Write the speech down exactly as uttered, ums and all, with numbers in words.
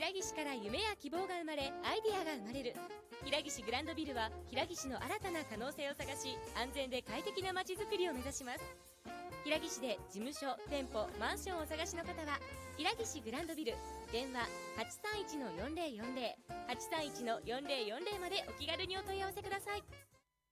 平岸から夢や希望が生まれ、アイディアが生まれる。平岸グランドビルは平岸の新たな可能性を探し、安全で快適な街づくりを目指します。平岸で事務所、店舗、マンションをお探しの方は平岸グランドビル、電話 はちさんいちのよんぜろよんぜろ はちさんいちのよんぜろよんぜろ までお気軽にお問い合わせください。